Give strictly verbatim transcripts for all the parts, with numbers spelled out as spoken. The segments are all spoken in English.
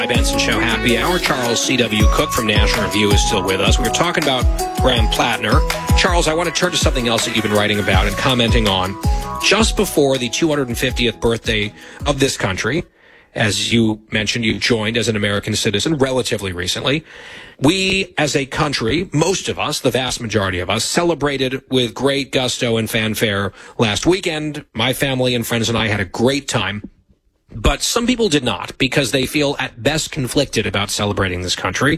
Benson Show Happy Hour. Charles C W. Cook from National Review is still with us. We were talking about Graham Plattner. Charles, I want to turn to something else that you've been writing about and commenting on. Just before the two hundred fiftieth birthday of this country, as you mentioned, you joined as an American citizen relatively recently. We, as a country, most of us, the vast majority of us, celebrated with great gusto and fanfare last weekend. My family and friends and I had a great time. But some people did not, because they feel at best conflicted about celebrating this country.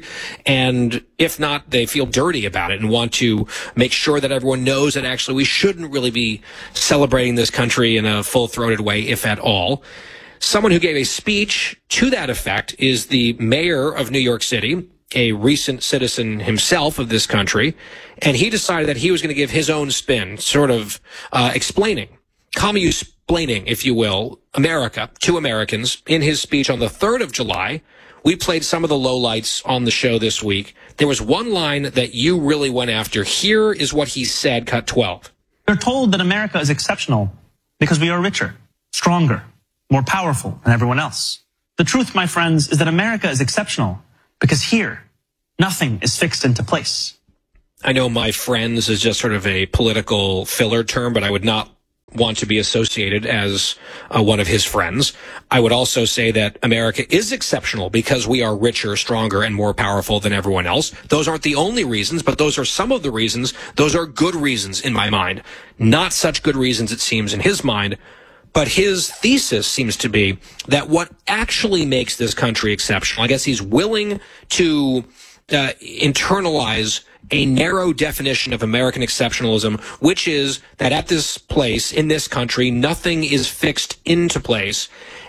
And if not, they feel dirty about it and want to make sure that everyone knows that actually we shouldn't really be celebrating this country in a full-throated way, if at all. Someone who gave a speech to that effect is the mayor of New York City, a recent citizen himself of this country. And he decided that he was going to give his own spin, sort of uh, explaining, commu-splaining, if you will, America to Americans. In his speech on the third of July, we played some of the lowlights on the show this week. There was one line that you really went after. Here is what he said, cut twelve. We're told that America is exceptional because we are richer, stronger, more powerful than everyone else. The truth, my friends, is that America is exceptional because here, nothing is fixed into place. I know my friends is just sort of a political filler term, but I would not want to be associated as uh, one of his friends. I would also say that America is exceptional because we are richer, stronger, and more powerful than everyone else. Those aren't the only reasons, but those are some of the reasons. Those are good reasons in my mind. Not such good reasons, it seems, in his mind. But his thesis seems to be that what actually makes this country exceptional, I guess he's willing to uh, internalize a narrow definition of American exceptionalism, which is that at this place, in this country, nothing is fixed into place.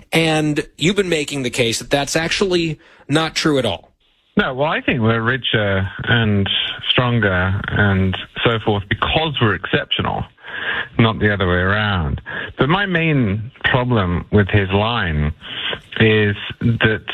And you've been making the case that that's actually not true at all. No, well, I think we're richer and stronger and so forth because we're exceptional, not the other way around. But my main problem with his line is that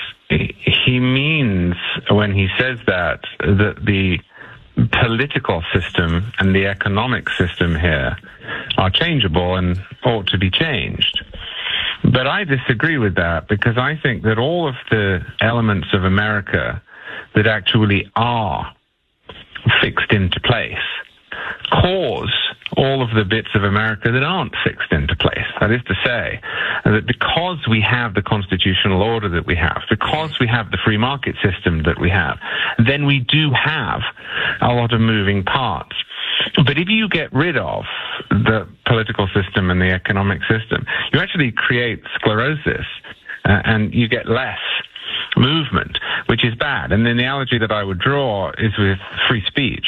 he means, when he says that, that the political system and the economic system here are changeable and ought to be changed. But I disagree with that, because I think that all of the elements of America that actually are fixed into place cause all of the bits of America that aren't fixed into place. That is to say, that because we have the constitutional order that we have, because we have the free market system that we have, then we do have a lot of moving parts. But if you get rid of the political system and the economic system, you actually create sclerosis, uh, and you get less movement, which is bad. And the analogy that I would draw is with free speech.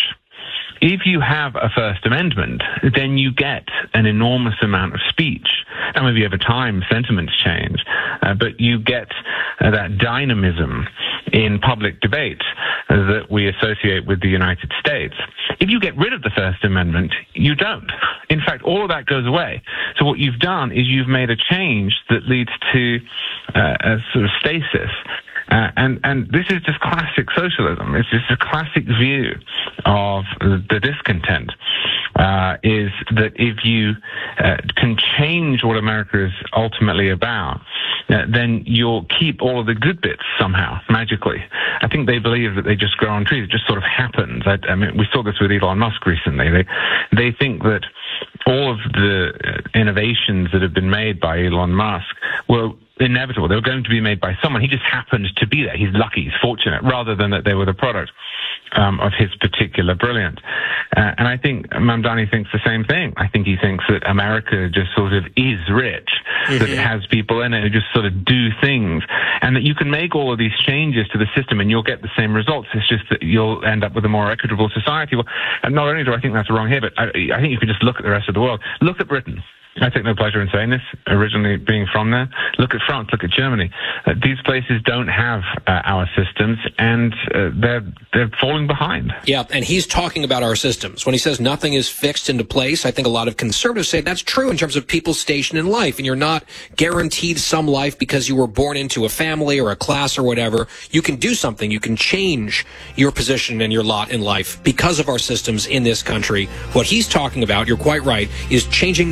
If you have a First Amendment, then you get an enormous amount of speech. Now, maybe over time, sentiments change, uh, but you get uh, that dynamism in public debate uh, that we associate with the United States. If you get rid of the First Amendment, you don't. In fact, all of that goes away. So what you've done is you've made a change that leads to uh, a sort of stasis. Uh, and, and this is just classic socialism. It's just a classic view of the discontent, uh, is that if you uh, can change what America is ultimately about, uh, then you'll keep all of the good bits somehow, magically. I think they believe that they just grow on trees. It just sort of happens. I, I mean, we saw this with Elon Musk recently. They, they think that all of the innovations that have been made by Elon Musk were inevitable. They were going to be made by someone. He just happened to be there. He's lucky. He's fortunate, rather than that they were the product um, of his particular brilliance. Uh, and I think Mamdani thinks the same thing. I think he thinks that America just sort of is rich, mm-hmm. that it has people in it who just sort of do things, and that you can make all of these changes to the system and you'll get the same results. It's just that you'll end up with a more equitable society. Well, and not only do I think that's wrong here, but I, I think you can just look at the rest of the world. Look at Britain. I take no pleasure in saying this, originally being from there. Look at France, look at Germany. Uh, these places don't have uh, our systems, and uh, they're they're falling behind. Yeah, and he's talking about our systems. When he says nothing is fixed into place, I think a lot of conservatives say that's true in terms of people's station in life, and you're not guaranteed some life because you were born into a family or a class or whatever. You can do something. You can change your position and your lot in life because of our systems in this country. What he's talking about, you're quite right, is changing the systems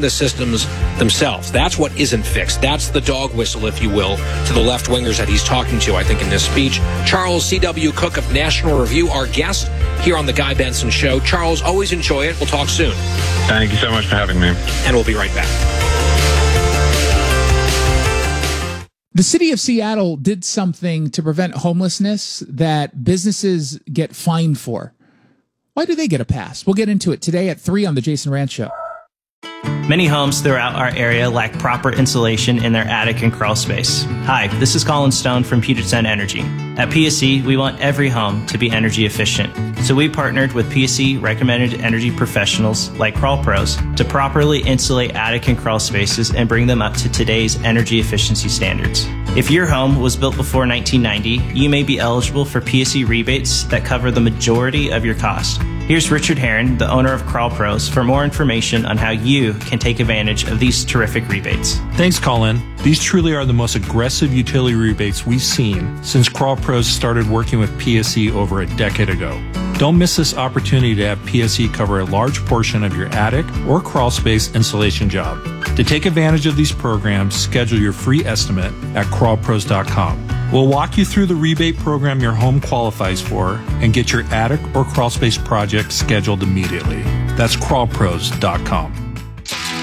systems themselves. That's what isn't fixed. That's the dog whistle, if you will, to the left-wingers that he's talking to, I think, in this speech. Charles C W. Cooke of National Review, our guest here on The Guy Benson Show. Charles, always enjoy it. We'll talk soon. Thank you so much for having me. And we'll be right back. The city of Seattle did something to prevent homelessness that businesses get fined for. Why do they get a pass? We'll get into it today at three on The Jason Rantz Show. Many homes throughout our area lack proper insulation in their attic and crawl space. Hi, this is Colin Stone from Puget Sound Energy. At P S E, we want every home to be energy efficient. So we partnered with P S E recommended energy professionals like Crawl Pros to properly insulate attic and crawl spaces and bring them up to today's energy efficiency standards. If your home was built before nineteen ninety, you may be eligible for P S E rebates that cover the majority of your cost. Here's Richard Herron, the owner of Crawl Pros, for more information on how you can take advantage of these terrific rebates. Thanks, Colin. These truly are the most aggressive utility rebates we've seen since Crawl Pros started working with P S E over a decade ago. Don't miss this opportunity to have P S E cover a large portion of your attic or crawl space insulation job. To take advantage of these programs, schedule your free estimate at crawl pros dot com. We'll walk you through the rebate program your home qualifies for and get your attic or crawl space project scheduled immediately. That's crawl pros dot com.